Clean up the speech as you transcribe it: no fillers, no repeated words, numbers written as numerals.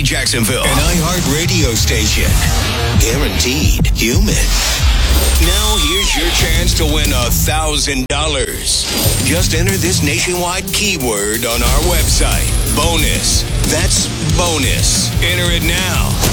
Jacksonville, an iHeart radio station. Guaranteed human. Now here's your chance to win $1,000. Just enter this nationwide keyword on our website. Bonus. That's bonus. Enter it now.